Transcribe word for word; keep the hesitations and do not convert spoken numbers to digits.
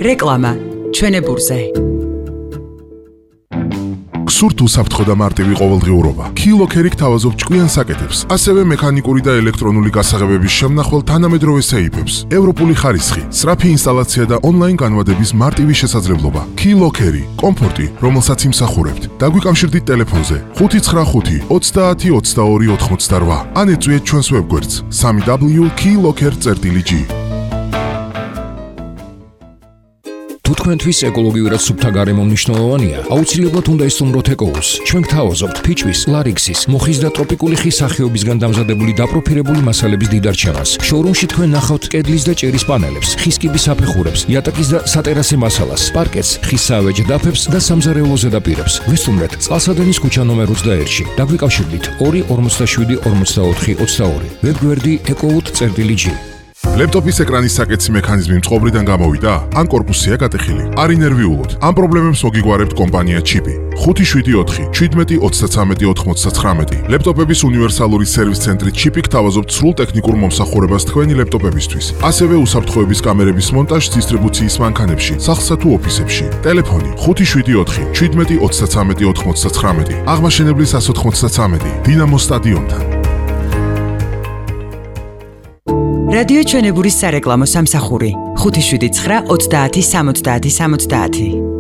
რეკლამა ჩვენებურზე. გსურთ უსაფრთხო და მარტივი ყოველდღიურობა. Keylokeri გთავაზობთ ჭკვიან საკეთებს, ასევე მექანიკური და ელექტრონული გასაღებების შემნახვალ თანამედროვე სეიფებს, ევროპული ხარისხი, სწრაფი ინსტალაცია და ონლაინ განვადების მარტივი შესაძლებლობა. Keylokeri, კომფორტი, რომელსაც იმსახურებთ. დაგვიკავშირდით ტელეფონზე ხუთი ცხრა ხუთი ოცდაათი ოცდაორი ოთხმოცდაოთხ ან ეწვიეთ ჩვენს ვებგვერდს სამი დაბლიუ keyloker წერტილი ჯი. თუ თქვენთვის ეკოლოგიურად სუფთა გარემო მნიშვნელოვანია, აუცილებლად უნდა ისწავლოთ ეკოუს. ჩვენ გთავაზობთ ფიჭვის, ლარიქსის, მოხის და ტროპიკული ხის სახეობისგან დამზადებული დაპროფილებული მასალების დიდარჩევას. შოურუმში თქვენ ნახავთ კედლის და ჭერის პანელებს, ხის კიბის საფეხურებს, იატაკის და სატერასე მასალას, პარკეტს, ხის საავეჯ დაფებს და სამზარეულო ზედაპირებს. ვესტუმრეთ წყალსადენის ქუჩა ნომერ ოცდაერთში. დაგვიკავშირდით ორი ორმოცდაშვიდი ორმოცდაოთხი ოცდაორი. ვებგვერდი ეკოუთ წერტილი ჯი. ლეპტოპის ეკრანის საკეთსი მექანიზმი მწყობრიდან გამოვიდა, ან კორპუსია გატეხილი. არ ინერვიულოთ. ამ პრობლემებს მოგიგგვარებთ კომპანია ჩიპი. ხუთი შვიდი ოთხი შვიდმეტი ოცდათრამეტი ოთხმოცდათხრამეტი. ლეპტოპების უნივერსალური სერვის ცენტრი ჩიპი გთავაზობთ სრულ ტექნიკურ მომსახურებას თქვენი ლეპტოპებისთვის. ასევე უსაფრთხოების კამერების მონტაჟს დისტრიბუციის მანქანებში, სახლსა თუ ოფისებში. ტელეფონი ხუთი შვიდი ოთხი შვიდმეტი ოცდათრამეტი ოთხმოცდათხრამეტი. აღმაშენებლის ას ოთხმოცდათრამეტი. დინამო სტადიონთან. რადიო ჩვენებურის სარეკლამო სამსახური ხუთი შვიდი ცხრა ოცდაათი სამოცდაათი სამოცდაათი.